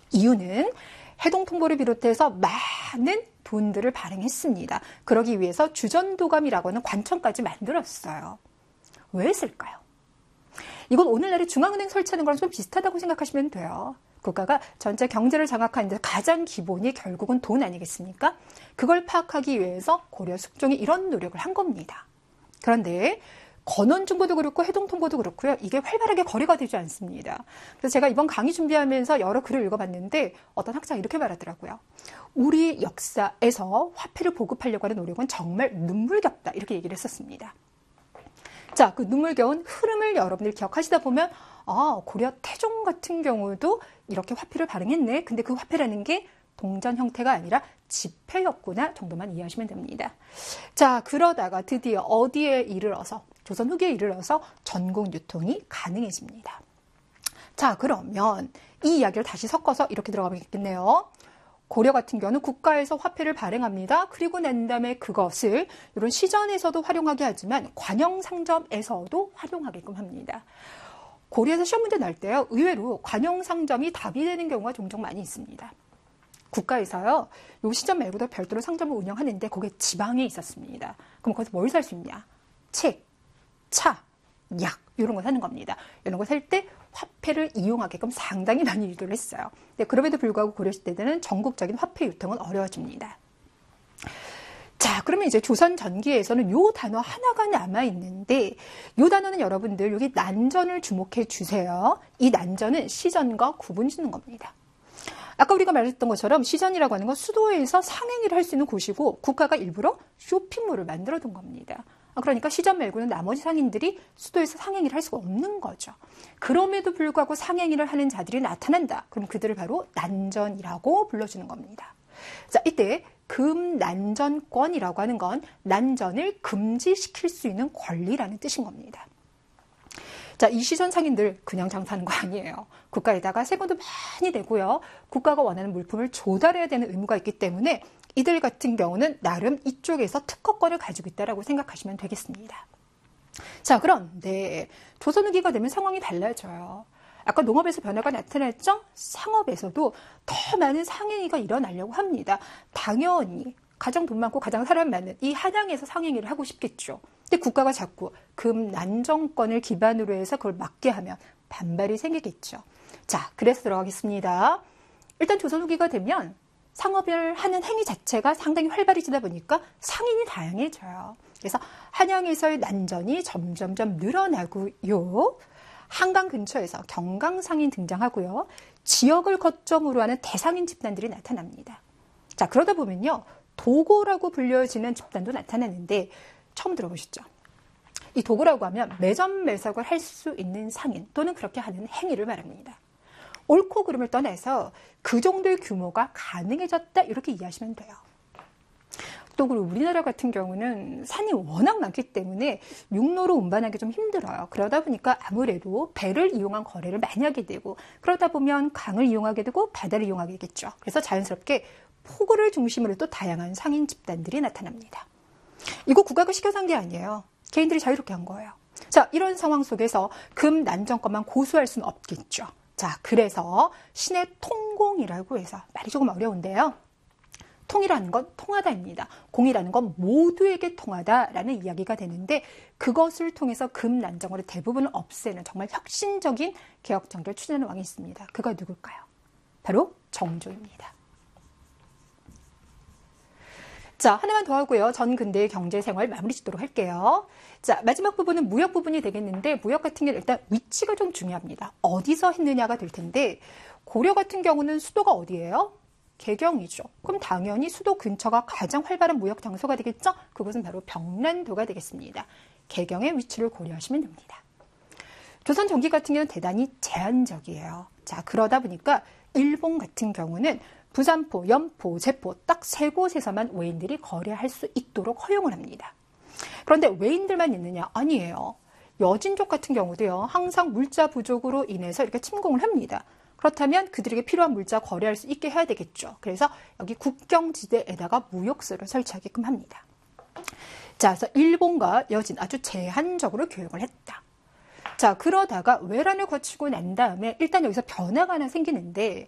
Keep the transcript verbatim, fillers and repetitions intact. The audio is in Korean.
이유는 해동통보를 비롯해서 많은 돈들을 발행했습니다. 그러기 위해서 주전도감이라고 하는 관청까지 만들었어요. 왜 했을까요? 이건 오늘날의 중앙은행 설치하는 거랑 좀 비슷하다고 생각하시면 돼요. 국가가 전체 경제를 장악하는 데 가장 기본이 결국은 돈 아니겠습니까? 그걸 파악하기 위해서 고려 숙종이 이런 노력을 한 겁니다. 그런데 건원중보도 그렇고 해동통보도 그렇고요. 이게 활발하게 거래가 되지 않습니다. 그래서 제가 이번 강의 준비하면서 여러 글을 읽어봤는데 어떤 학자가 이렇게 말하더라고요. 우리 역사에서 화폐를 보급하려고 하는 노력은 정말 눈물겹다. 이렇게 얘기를 했었습니다. 자, 그 눈물겨운 흐름을 여러분들 기억하시다 보면 아, 고려 태종 같은 경우도 이렇게 화폐를 발행했네. 근데 그 화폐라는 게 동전 형태가 아니라 지폐였구나 정도만 이해하시면 됩니다. 자, 그러다가 드디어 어디에 이르러서 조선 후기에 이르러서 전국 유통이 가능해집니다. 자, 그러면 이 이야기를 다시 섞어서 이렇게 들어가겠네요. 고려 같은 경우는 국가에서 화폐를 발행합니다. 그리고 난 다음에 그것을 이런 시전에서도 활용하게 하지만 관영상점에서도 활용하게끔 합니다. 고려에서 시험 문제 날 때요. 의외로 관영상점이 답이 되는 경우가 종종 많이 있습니다. 국가에서요. 요 시점 말고도 별도로 상점을 운영하는데 거기에 지방에 있었습니다. 그럼 거기서 뭘 살 수 있냐? 책, 차, 약 이런 거 사는 겁니다. 이런 거 살 때 화폐를 이용하게끔 상당히 많이 유도를 했어요. 근데 그럼에도 불구하고 고려시대 때는 전국적인 화폐 유통은 어려워집니다. 자, 그러면 이제 조선 전기에서는 요 단어 하나가 남아있는데 요 단어는 여러분들 여기 난전을 주목해 주세요. 이 난전은 시전과 구분 짓는 겁니다. 아까 우리가 말했던 것처럼 시전이라고 하는 건 수도에서 상행위를 할 수 있는 곳이고 국가가 일부러 쇼핑몰을 만들어 둔 겁니다. 그러니까 시전 말고는 나머지 상인들이 수도에서 상행위를 할 수가 없는 거죠. 그럼에도 불구하고 상행위를 하는 자들이 나타난다. 그럼 그들을 바로 난전이라고 불러주는 겁니다. 자, 이때 금난전권이라고 하는 건 난전을 금지시킬 수 있는 권리라는 뜻인 겁니다. 자, 이 시전 상인들 그냥 장사하는 거 아니에요. 국가에다가 세금도 많이 내고요. 국가가 원하는 물품을 조달해야 되는 의무가 있기 때문에 이들 같은 경우는 나름 이쪽에서 특허권을 가지고 있다고 생각하시면 되겠습니다. 자, 그런데 조선 후기가 되면 상황이 달라져요. 아까 농업에서 변화가 나타났죠? 상업에서도 더 많은 상행위가 일어나려고 합니다. 당연히 가장 돈 많고 가장 사람 많은 이 한양에서 상행위를 하고 싶겠죠. 근데 국가가 자꾸 금난정권을 기반으로 해서 그걸 막게 하면 반발이 생기겠죠. 자, 그래서 들어가겠습니다. 일단 조선 후기가 되면 상업을 하는 행위 자체가 상당히 활발해지다 보니까 상인이 다양해져요. 그래서 한양에서의 난전이 점점점 늘어나고요. 한강 근처에서 경강상인 등장하고요. 지역을 거점으로 하는 대상인 집단들이 나타납니다. 자, 그러다 보면요. 도고라고 불려지는 집단도 나타나는데 처음 들어보셨죠? 이 도고라고 하면 매점 매석을 할 수 있는 상인 또는 그렇게 하는 행위를 말합니다. 옳고 그름을 떠나서 그 정도의 규모가 가능해졌다 이렇게 이해하시면 돼요. 또 그리고 우리나라 같은 경우는 산이 워낙 많기 때문에 육로로 운반하기 좀 힘들어요. 그러다 보니까 아무래도 배를 이용한 거래를 많이 하게 되고 그러다 보면 강을 이용하게 되고 바다를 이용하게 되겠죠. 그래서 자연스럽게 포구를 중심으로 또 다양한 상인 집단들이 나타납니다. 이거 국가가 시켜서 한 게 아니에요. 개인들이 자유롭게 한 거예요. 자, 이런 상황 속에서 금난정권만 고수할 수는 없겠죠. 자, 그래서 신의 통공이라고 해서 말이 조금 어려운데요. 통이라는 건 통하다입니다. 공이라는 건 모두에게 통하다라는 이야기가 되는데 그것을 통해서 금난정권의 대부분을 없애는 정말 혁신적인 개혁 정책을 추진하는 왕이 있습니다. 그가 누굴까요? 바로 정조입니다. 자, 하나만 더 하고요. 전 근대의 경제생활 마무리 짓도록 할게요. 자, 마지막 부분은 무역 부분이 되겠는데 무역 같은 경우는 일단 위치가 좀 중요합니다. 어디서 했느냐가 될 텐데 고려 같은 경우는 수도가 어디예요? 개경이죠. 그럼 당연히 수도 근처가 가장 활발한 무역 장소가 되겠죠? 그곳은 바로 병란도가 되겠습니다. 개경의 위치를 고려하시면 됩니다. 조선 전기 같은 경우는 대단히 제한적이에요. 자, 그러다 보니까 일본 같은 경우는 부산포, 연포, 제포 딱 세 곳에서만 외인들이 거래할 수 있도록 허용을 합니다. 그런데 외인들만 있느냐? 아니에요. 여진족 같은 경우도요. 항상 물자 부족으로 인해서 이렇게 침공을 합니다. 그렇다면 그들에게 필요한 물자 거래할 수 있게 해야 되겠죠. 그래서 여기 국경지대에다가 무역소를 설치하게끔 합니다. 자, 그래서 일본과 여진 아주 제한적으로 교역을 했다. 자, 그러다가 외란을 거치고 난 다음에 일단 여기서 변화가 하나 생기는데